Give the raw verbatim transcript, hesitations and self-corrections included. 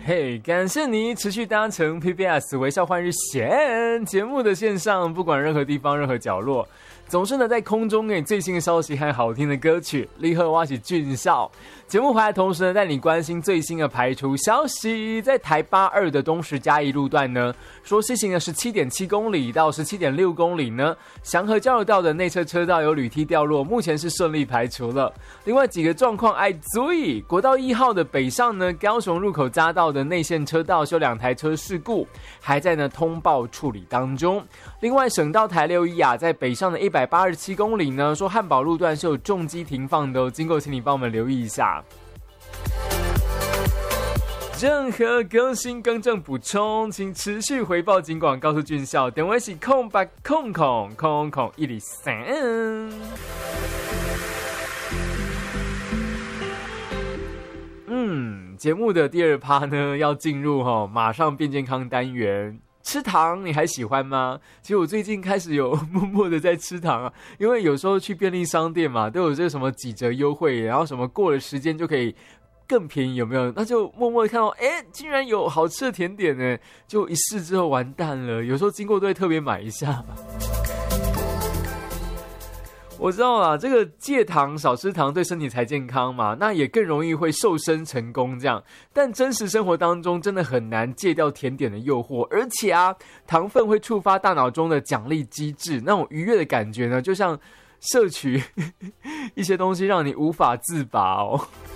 嘿，感谢你持续搭乘 P B S 微笑换日线节目的线上，不管任何地方、任何角落，总是呢在空中给你最新的消息和好听的歌曲。立刻挖起俊孝节目回来，同时呢带你关心最新的排除消息。在台八二的东石嘉义路段呢，说施行了 十七点七公里到 十七点六公里呢，祥和交流道的内侧车道有铝梯掉落，目前是顺利排除了。另外几个状况爱注意，国道一号的北上呢，高雄入口匝道的内线车道有两台车事故，还在呢通报处理当中。另外省道台六一啊，在北上的一百八十七公里呢，说汉宝路段是有重机停放的哦，经过请你帮我们留意一下。任何更新更正补充，请持续回报警广告诉俊孝，电话是空八空空空空一零三。嗯，节目的第二趴呢，要进入哈、哦，马上变健康单元。吃糖你还喜欢吗？其实我最近开始有默默的在吃糖啊，因为有时候去便利商店嘛，都有这个什么几折优惠，然后什么过了时间就可以更便宜，有没有？那就默默的看到，哎，竟然有好吃的甜点呢，就一试之后完蛋了。有时候经过都会特别买一下嘛。我知道啦，这个戒糖少吃糖对身体才健康嘛，那也更容易会瘦身成功这样。但真实生活当中真的很难戒掉甜点的诱惑，而且啊，糖分会触发大脑中的奖励机制，那种愉悦的感觉呢，就像摄取一些东西让你无法自拔哦。